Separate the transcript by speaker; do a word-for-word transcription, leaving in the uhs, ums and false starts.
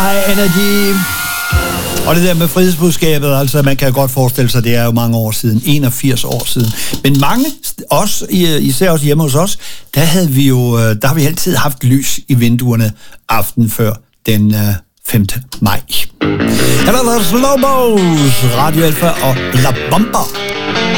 Speaker 1: High Energy. Og det der med frihedsbudskabet, altså man kan godt forestille sig, det er jo mange år siden, enogfirs år siden. Men mange, også, især også hjemme hos os, der havde vi jo, der har vi altid haft lys i vinduerne aften før den femte maj. Her er der Slowbows, Radio Alpha og La Bomba.